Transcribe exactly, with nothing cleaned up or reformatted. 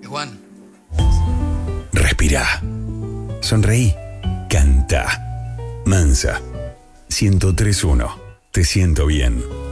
Juan. Respirá. Sonreí. Canta. Mansa. ciento tres punto uno. Te siento bien.